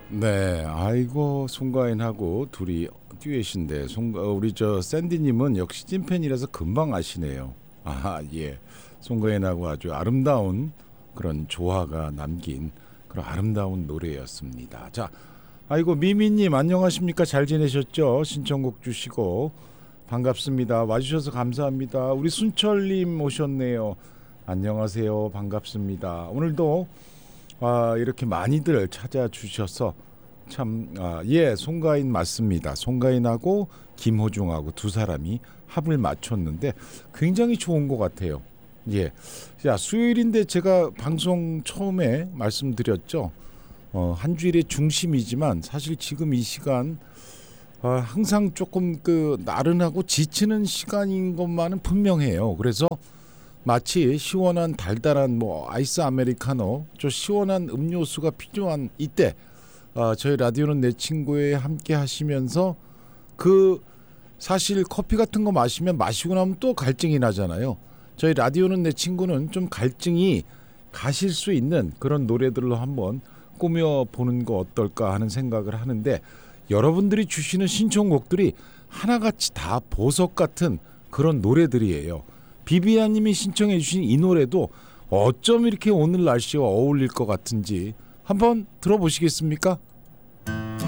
네, 아이고 송가인하고 둘이 듀엣인데 우리 저 샌디님은 역시 찐팬이라서 금방 아시네요. 아 예, 송가인하고 아주 아름다운 그런 조화가 남긴 그런 아름다운 노래였습니다. 자, 아이고 미미님 안녕하십니까? 잘 지내셨죠? 신청곡 주시고 반갑습니다. 와주셔서 감사합니다. 우리 순철님 오셨네요. 안녕하세요. 반갑습니다. 오늘도 이렇게 많이들 찾아주셔서 참 예, 송가인 맞습니다. 송가인하고 김호중하고 두 사람이 합을 맞췄는데 굉장히 좋은 것 같아요. 예, 자 수요일인데 제가 방송 처음에 말씀드렸죠. 한 주일의 중심이지만 사실 지금 이 시간 항상 조금 그 나른하고 지치는 시간인 것만은 분명해요. 그래서 마치 시원한 달달한 뭐 아이스 아메리카노, 저 시원한 음료수가 필요한 이때 저희 라디오는 내 친구에 함께 하시면서 그 사실 커피 같은 거 마시고 나면 또 갈증이 나잖아요. 저희 라디오는 내 친구는 좀 갈증이 가실 수 있는 그런 노래들로 한번 꾸며보는 거 어떨까 하는 생각을 하는데 여러분들이 주시는 신청곡들이 하나같이 다 보석 같은 그런 노래들이에요. 비비아님이 신청해 주신 이 노래도 어쩜 이렇게 오늘 날씨와 어울릴 것 같은지 한번 들어보시겠습니까?